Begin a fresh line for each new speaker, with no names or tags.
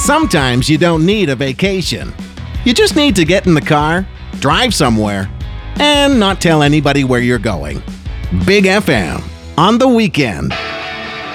Sometimes you don't need a vacation. You just need to get in the car, drive somewhere, and not tell anybody where you're going. Big FM on the weekend.